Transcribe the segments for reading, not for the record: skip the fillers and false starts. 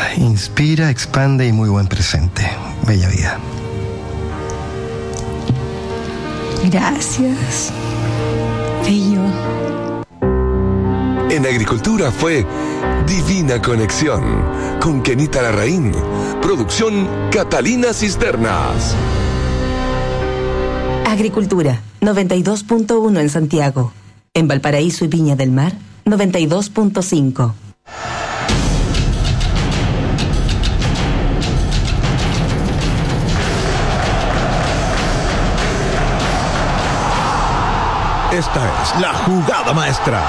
Inspira, expande y muy buen presente. Bella vida. Gracias. Bello. En agricultura fue Divina Conexión con Kenita Larraín. Producción Catalina Cisternas. Agricultura, 92.1 en Santiago. En Valparaíso y Viña del Mar, 92.5. Esta es la jugada maestra.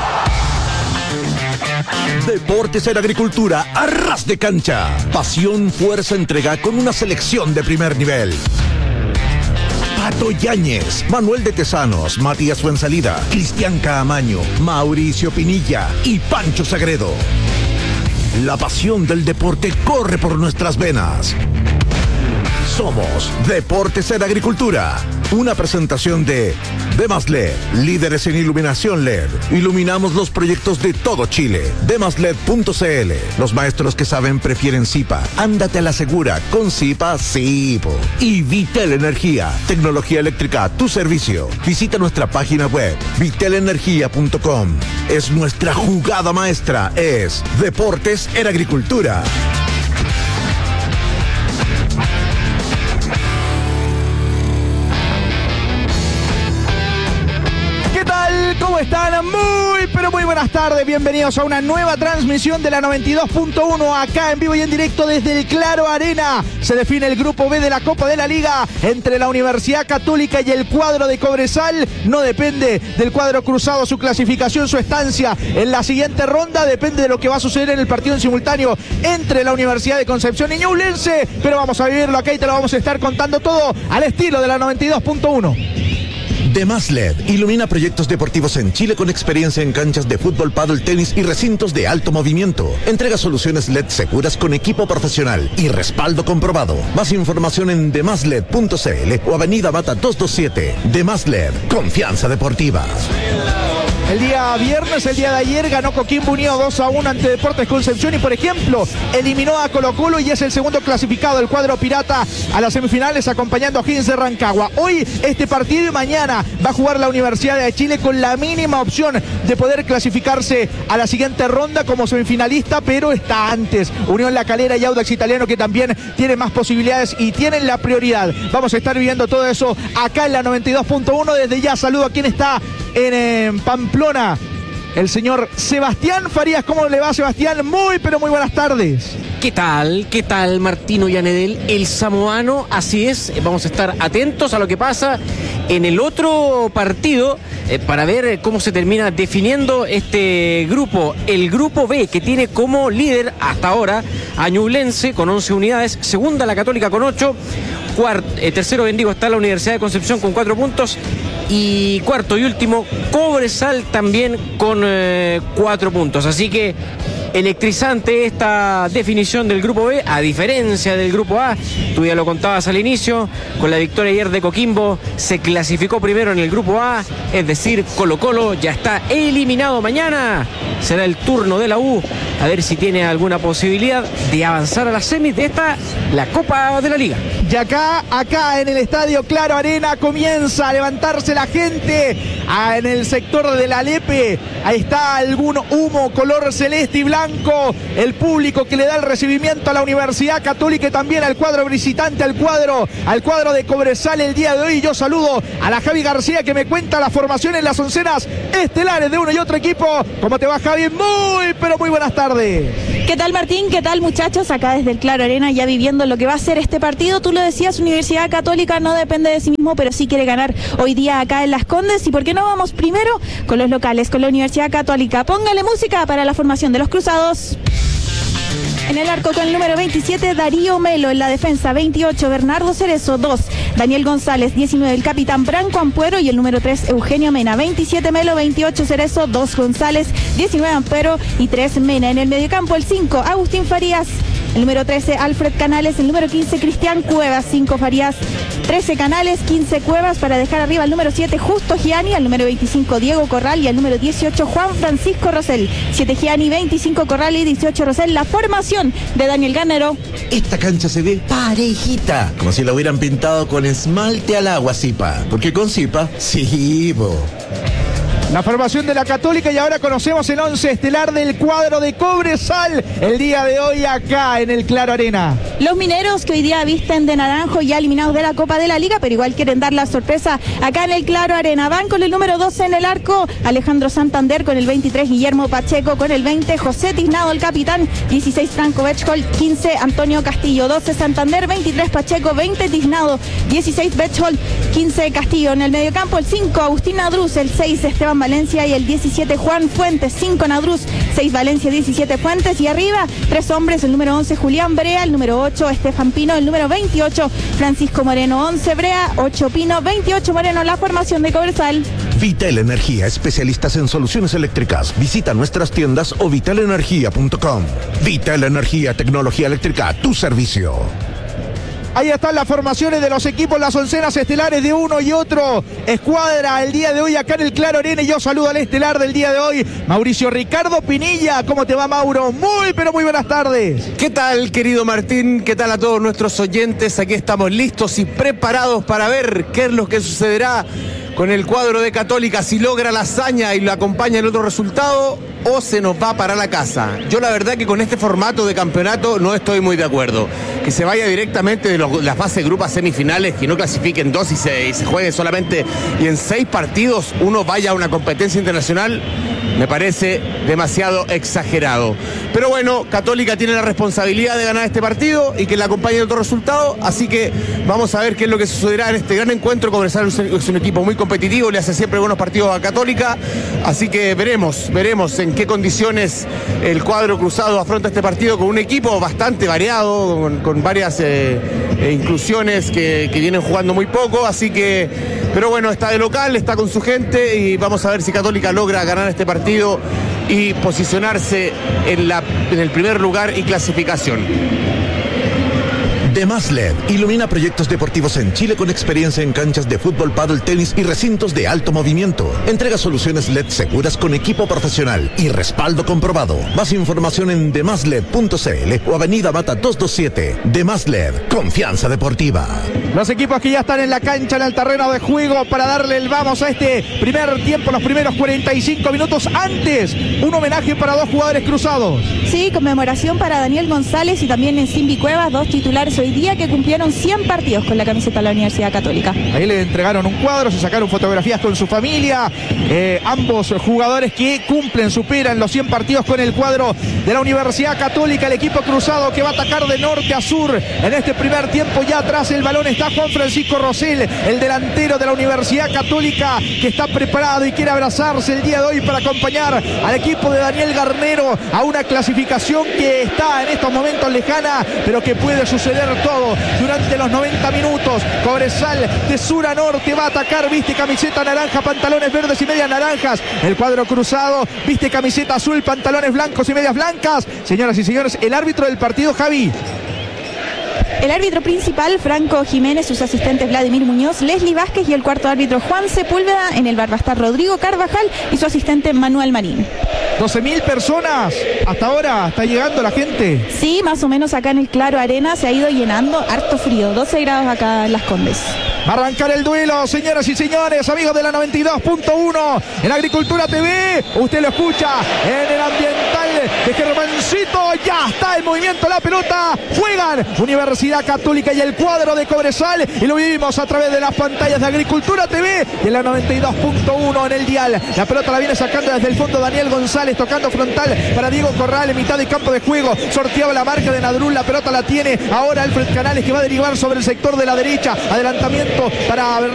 Deportes en agricultura a ras de cancha. Pasión, fuerza, entrega con una selección de primer nivel. Pato Yáñez, Manuel de Tesanos, Matías Fuensalida, Cristian Caamaño, Mauricio Pinilla y Pancho Sagredo. La pasión del deporte corre por nuestras venas. Somos Deportes en Agricultura. Una presentación de Demas LED, líderes en iluminación LED. Iluminamos los proyectos de todo Chile. Demasled.cl. Los maestros que saben prefieren Zipa. Ándate a la segura. Con Zipa, sí. Y Vitel Energía. Tecnología eléctrica a tu servicio. Visita nuestra página web, vitelenergia.com. Es nuestra jugada maestra. Es Deportes en Agricultura. ¿Cómo están? Muy buenas tardes. Bienvenidos a una nueva transmisión de la 92.1 acá en vivo y en directo desde el Claro Arena. Se define el grupo B de la Copa de la Liga entre la Universidad Católica y el cuadro de Cobresal. No depende del cuadro cruzado su clasificación, su estancia en la siguiente ronda. Depende de lo que va a suceder en el partido en simultáneo entre la Universidad de Concepción y Ñublense. Pero vamos a vivirlo acá y te lo vamos a estar contando todo al estilo de la 92.1. Demas LED ilumina proyectos deportivos en Chile con experiencia en canchas de fútbol, pádel, tenis y recintos de alto movimiento. Entrega soluciones LED seguras con equipo profesional y respaldo comprobado. Más información en demasled.cl o Avenida Mata 227. Demas LED, confianza deportiva. El día viernes, el día de ayer, ganó Coquimbo Unido 2-1 ante Deportes Concepción y, por ejemplo, eliminó a Colo-Colo y es el segundo clasificado del cuadro pirata a las semifinales, acompañando a Higgins de Rancagua. Hoy este partido y mañana va a jugar la Universidad de Chile con la mínima opción de poder clasificarse a la siguiente ronda como semifinalista, pero está antes Unión La Calera y Audax Italiano, que también tienen más posibilidades y tienen la prioridad. Vamos a estar viviendo todo eso acá en la 92.1. Desde ya saludo a quien está en Pamplona, el señor Sebastián Farías. ¿Cómo le va, Sebastián? Muy buenas tardes. ¿Qué tal? ¿Qué tal, Martino Llanedel, el samoano? Así es, vamos a estar atentos a lo que pasa en el otro partido para ver cómo se termina definiendo este grupo. El grupo B, que tiene como líder hasta ahora a Ñublense con 11 unidades, segunda la Católica con 8, tercero Bendigo está la Universidad de Concepción con 4 puntos y cuarto y último Cobresal también con 4 puntos. Así que electrizante esta definición del grupo B, a diferencia del grupo A. Tú ya lo contabas al inicio, con la victoria ayer de Coquimbo se clasificó primero en el grupo A, es decir, Colo-Colo ya está eliminado. Mañana será el turno de la U, a ver si tiene alguna posibilidad de avanzar a las semis de la Copa de la Liga. Y acá en el Estadio Claro Arena comienza a levantarse la gente en el sector de la Lepe. Ahí está algún humo color celeste y blanco. El público que le da el recibimiento a la Universidad Católica y también al cuadro visitante, al cuadro de Cobresal el día de hoy. Yo saludo a la Javi García, que me cuenta la formación en las onceras estelares de uno y otro equipo. ¿Cómo te va, Javi? Muy buenas tardes. ¿Qué tal, Martín? ¿Qué tal, muchachos? Acá desde el Claro Arena, ya viviendo lo que va a ser este partido. Tú lo decías, Universidad Católica no depende de sí mismo, pero sí quiere ganar hoy día acá en Las Condes. ¿Y por qué no vamos primero con los locales, con la Universidad Católica? Póngale música para la formación de los cruzados. En el arco con el número 27, Darío Melo. En la defensa, 28, Bernardo Cerezo. 2, Daniel González. 19, el capitán Branco Ampuero. Y el número 3, Eugenio Mena. 27, Melo. 28, Cerezo. 2, González. 19, Ampuero. Y 3, Mena. En el mediocampo, el 5, Agustín Farías. el número 13 Alfred Canales, el número 15 Cristian Cuevas, 5 Farías, 13 Canales, 15 Cuevas, para dejar arriba al número 7 Justo Gianni, al número 25 Diego Corral y al número 18 Juan Francisco Rosell. 7 Gianni, 25 Corral y 18 Rosell. La formación de Daniel Garnero. Esta cancha se ve parejita, como si la hubieran pintado con esmalte al agua, Zipa. Porque con Zipa, sí, bo. La formación de la Católica, y ahora conocemos el 11 estelar del cuadro de Cobresal el día de hoy acá en el Claro Arena. Los mineros, que hoy día visten de naranjo, ya eliminados de la Copa de la Liga, pero igual quieren dar la sorpresa acá en el Claro Arena. Van con el número 12 en el arco, Alejandro Santander, con el 23 Guillermo Pacheco, con el 20 José Tiznado, el capitán, 16 Franco Betchol, 15 Antonio Castillo, 12 Santander, 23 Pacheco, 20 Tiznado, 16 Betchol, 15 Castillo. En el mediocampo el 5 Agustín Nadruz, el 6 Esteban Valencia y el 17 Juan Fuentes, 5 Nadruz, 6 Valencia, 17 Fuentes, y arriba 3 hombres, el número 11 Julián Brea, el número 8 Estefan Pino, el número 28 Francisco Moreno, 11 Brea, 8 Pino, 28 Moreno. La formación de Cobresal. Vital Energía, especialistas en soluciones eléctricas. Visita nuestras tiendas o vitalenergia.com. Vital Energía, tecnología eléctrica a tu servicio. Ahí están las formaciones de los equipos, las oncenas estelares de uno y otro escuadra el día de hoy acá en el Claro Arena. Y yo saludo al estelar del día de hoy, Mauricio Ricardo Pinilla. ¿Cómo te va, Mauro? Muy, pero muy buenas tardes. ¿Qué tal, querido Martín? ¿Qué tal a todos nuestros oyentes? Aquí estamos listos y preparados para ver qué es lo que sucederá con el cuadro de Católica, si logra la hazaña y lo acompaña el otro resultado, o se nos va para la casa. Yo la verdad que con este formato de campeonato no estoy muy de acuerdo. Que se vaya directamente de la fase de grupos a semifinales, que no clasifiquen 2 y se juegue solamente, y en 6 partidos uno vaya a una competencia internacional, me parece demasiado exagerado. Pero bueno, Católica tiene la responsabilidad de ganar este partido y que le acompañe el otro resultado, así que vamos a ver qué es lo que sucederá en este gran encuentro. Cobresal es un equipo muy competitivo, le hace siempre buenos partidos a Católica, así que veremos en qué condiciones el cuadro cruzado afronta este partido, con un equipo bastante variado, con varias inclusiones que vienen jugando muy poco, así que, pero bueno, está de local, está con su gente, y vamos a ver si Católica logra ganar este partido y posicionarse en el primer lugar y clasificación. Demas-LED ilumina proyectos deportivos en Chile con experiencia en canchas de fútbol, pádel, tenis y recintos de alto movimiento. Entrega soluciones LED seguras con equipo profesional y respaldo comprobado. Más información en demasled.cl o Avenida Mata 227. Demas-LED, confianza deportiva. Los equipos que ya están en la cancha, en el terreno de juego, para darle el vamos a este primer tiempo, los primeros 45 minutos. Antes, un homenaje para 2 jugadores cruzados. Sí, conmemoración para Daniel González y también en Simbi Cuevas, 2 titulares hoy día que cumplieron 100 partidos con la camiseta de la Universidad Católica. Ahí le entregaron un cuadro, se sacaron fotografías con su familia. Ambos jugadores que superan los 100 partidos con el cuadro de la Universidad Católica. El equipo cruzado que va a atacar de norte a sur en este primer tiempo. Ya atrás el balón está Juan Francisco Rosell, el delantero de la Universidad Católica, que está preparado y quiere abrazarse el día de hoy para acompañar al equipo de Daniel Garnero a una clasificación que está en estos momentos lejana, pero que puede suceder todo durante los 90 minutos. Cobresal de sur a norte va a atacar, viste camiseta naranja, pantalones verdes y medias naranjas. El cuadro cruzado viste camiseta azul, pantalones blancos y medias blancas. Señoras y señores, el árbitro del partido, Javi. El árbitro principal, Franco Jiménez, sus asistentes Vladimir Muñoz, Leslie Vázquez, y el cuarto árbitro, Juan Sepúlveda. En el bar va a estar Rodrigo Carvajal y su asistente Manuel Marín. 12.000 personas hasta ahora, está llegando la gente. Sí, más o menos acá en el Claro Arena se ha ido llenando, harto frío, 12 grados acá en Las Condes. Va a arrancar el duelo, señoras y señores, amigos de la 92.1 en Agricultura TV. Usted lo escucha en el ambiental de Germancito. Ya está el movimiento, la pelota. Juegan Universidad Católica y el cuadro de Cobresal, y lo vivimos a través de las pantallas de Agricultura TV y en la 92.1 en el dial. La pelota la viene sacando desde el fondo Daniel González, tocando frontal para Diego Corral en mitad de campo de juego. Sorteaba la marca de Nadrún, la pelota la tiene ahora Alfred Canales, que va a derivar sobre el sector de la derecha. Adelantamiento para